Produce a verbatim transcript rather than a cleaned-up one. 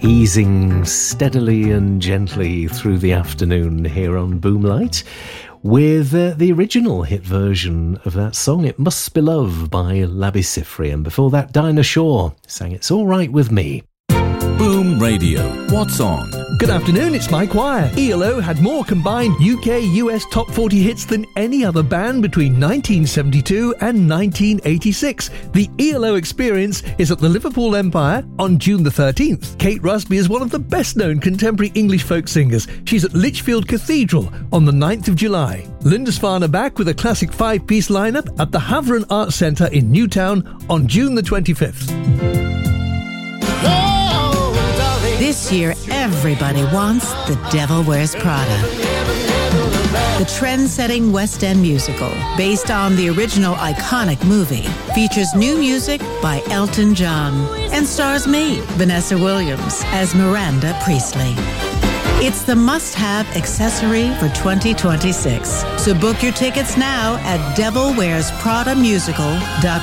easing steadily and gently through the afternoon here on Boomlight with uh, the original hit version of that song, It Must Be Love by Labi Siffre. And before that, Dinah Shore sang It's All Right With Me. Boom Radio. What's on? Good afternoon, it's Mike Wire. E L O had more combined U K U S top forty hits than any other band between nineteen seventy-two and nineteen eighty-six. The E L O Experience is at the Liverpool Empire on June the thirteenth. Kate Rusby is one of the best-known contemporary English folk singers. She's at Lichfield Cathedral on the ninth of July. Lindisfarne are back with a classic five-piece lineup at the Haveren Arts Centre in Newtown on June the twenty-fifth. This year, everybody wants The Devil Wears Prada. The trend-setting West End musical, based on the original iconic movie, features new music by Elton John and stars me, Vanessa Williams, as Miranda Priestley. It's the must-have accessory for twenty twenty-six. So book your tickets now at devil wears prada musical dot